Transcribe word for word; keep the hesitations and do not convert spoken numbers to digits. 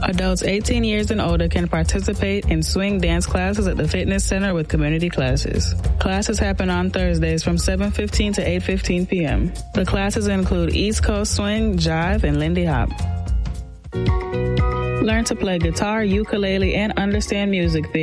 Adults eighteen years and older can participate in swing dance classes at the fitness center with community classes. Classes happen on Thursdays from seven fifteen to eight fifteen p.m. The classes include East Coast Swing, Jive, and Lindy Hop. Learn to play guitar, ukulele, and understand music theory